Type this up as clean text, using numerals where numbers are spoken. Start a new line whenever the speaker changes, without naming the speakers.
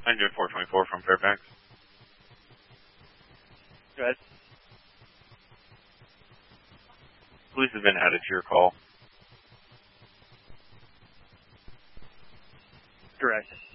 I'm doing 424 from Fairfax.
Go ahead.
Police have been added to your call.
Correct.